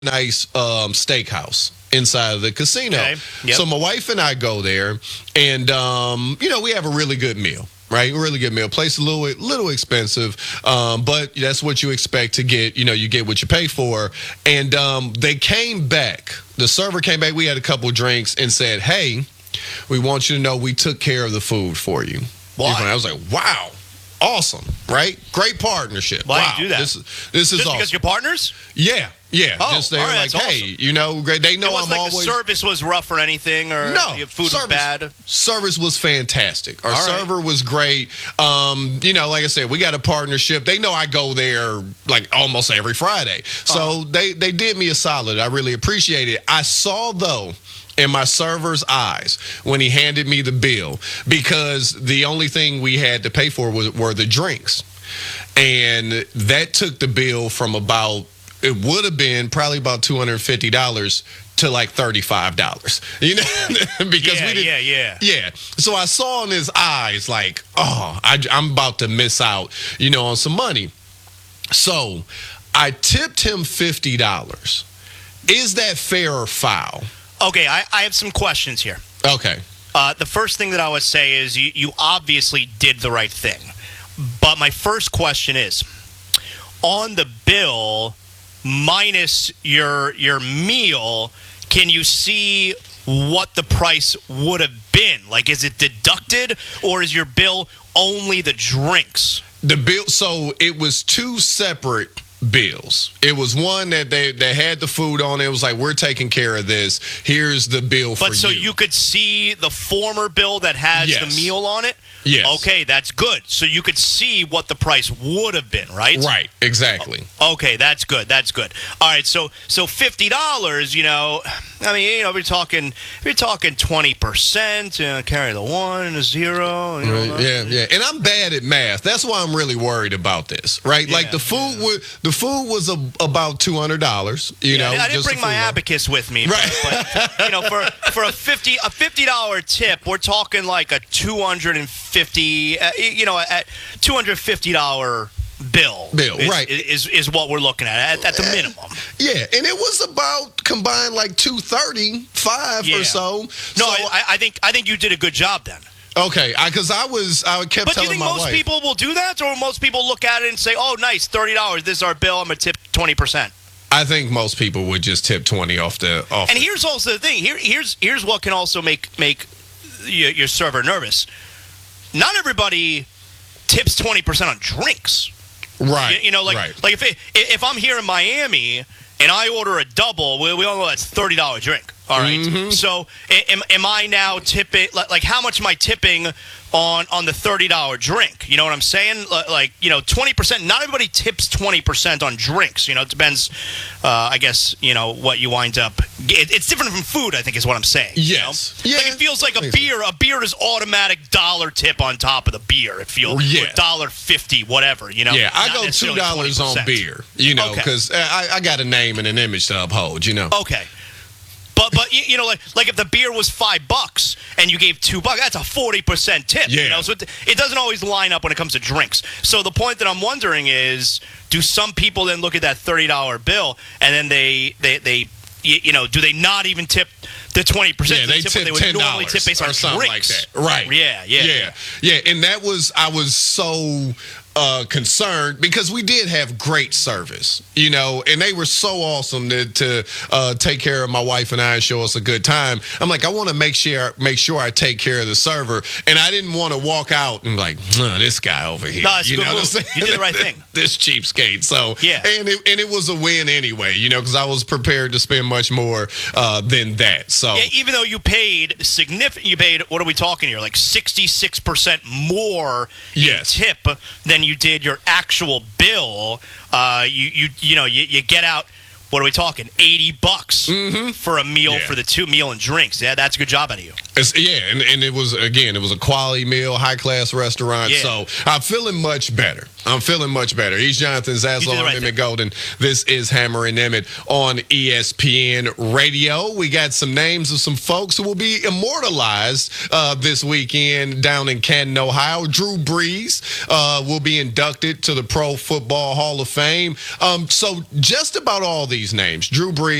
nice steakhouse inside of the casino. Okay. Yep. So my wife and I go there, and we have a really good meal. Right, really good meal. Place a little expensive, but that's what you expect to get. You get what you pay for. And they came back. The server came back. We had a couple drinks and said, "Hey, we want you to know we took care of the food for you." Why? I was like, "Wow, awesome! Right, great partnership." Why wow, do you do that? This is Just awesome. Because you're partners? Yeah. Oh, Just they're all right, like, that's hey, great. They know It wasn't I'm like always. the service was rough or anything, or No, your food was bad. Service was fantastic. Our All right. server was great. Like I said, we got a partnership. They know I go there like almost every Friday. So they did me a solid. I really appreciate it. I saw, though, in my server's eyes when he handed me the bill, because the only thing we had to pay for were the drinks. And that took the bill from it would have been probably about $250 to like $35. Because we didn't. Yeah. So I saw in his eyes like, I'm about to miss out, on some money. So I tipped him $50. Is that fair or foul? Okay, I have some questions here. Okay. The first thing that I would say is you obviously did the right thing. But my first question is, on the bill, minus your meal, can you see what the price would have been? Like, is it deducted, or is your bill only the drinks? The bill, so it was two separate bills. It was one that they had the food on. It was like, we're taking care of this. Here's the bill for you. But so you could see the former bill that has the meal on it? Yes. Okay, that's good. So you could see what the price would have been, right? Right, exactly. Okay, that's good. That's good. All right, so $50, if you're talking 20%, carry the 1 and a 0. Yeah. And I'm bad at math. That's why I'm really worried about this, right? Yeah, like the food was about $200, I didn't bring my abacus with me, right? But for a $50 tip, we're talking like a $250 bill, right, is what we're looking at the minimum. Yeah, and it was about combined like $235 or so. No, I think you did a good job then. Okay, because I kept but telling my wife. But do you think most people will do that, or most people look at it and say, "Oh, nice, $30. This is our bill. I'm gonna tip 20%." I think most people would just tip 20 off. And here's also the thing. Here's what can also make your server nervous. Not everybody tips 20% on drinks. Right. Like if I'm here in Miami and I order a double, we all know that's $30 drink. All right. Mm-hmm. So am I now tipping? Like how much am I tipping on the $30 drink? You know what I'm saying? 20%. Not everybody tips 20% on drinks. It depends. I guess what you wind up. It's different from food, I think, is what I'm saying. Yes. Yeah. Like it feels like a beer. A beer is automatic $1 tip on top of the beer. It feels $1.50, whatever. Yeah, I go $2 on beer. Because I got a name and an image to uphold. Okay. But like if the beer was $5 and you gave $2, that's a 40% tip. Yeah. So it doesn't always line up when it comes to drinks. So the point that I'm wondering is, do some people then look at that $30 bill and then they do they not even tip the 20%? Yeah, they tip they would $10 normally tip based or on something drinks. like that. Right. Yeah. And I was so concerned because we did have great service, and they were so awesome to take care of my wife and I and show us a good time. I'm like, I want to make sure I take care of the server, and I didn't want to walk out and like, this guy over here. No, it's a good move. You did the right thing. This cheapskate. So yeah, and it was a win anyway, because I was prepared to spend much more than that. So even though you paid what are we talking here? Like 66% more in tip than you did your actual bill. You get out. What are we talking? $80 for a meal for the meal and drinks. Yeah, that's a good job out of you. And it was a quality meal, high class restaurant. Yeah. So I'm feeling much better. He's Jonathan Zaslow. I'm Emmett Golden. This is Hammer and Emmett on ESPN Radio. We got some names of some folks who will be immortalized this weekend down in Canton, Ohio. Drew Brees will be inducted to the Pro Football Hall of Fame. So just about all these names, Drew Brees.